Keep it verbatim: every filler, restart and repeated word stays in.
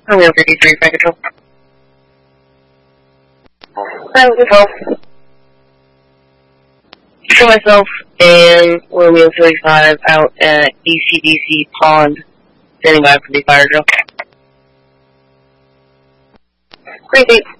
Romeo fifty-three, fire control. Pilot control. Show myself and Romeo thirty-five out at D C D C Pond, standing by for the fire drill. Great,